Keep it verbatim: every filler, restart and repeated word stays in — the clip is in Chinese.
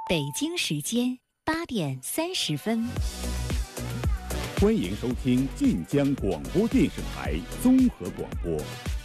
北京时间八点三十分， 欢迎收听晋江广播电视台综合广播